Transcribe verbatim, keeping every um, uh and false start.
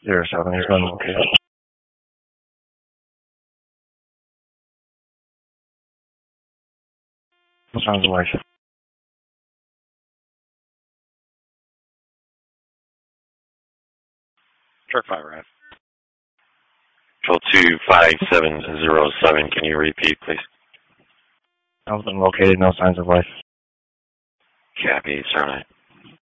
Zero seven, he's been located. No signs of life. Truck five, right. Control two five seven zero seven, can you repeat, please? I've been located, no signs of life. Copy, Starlight.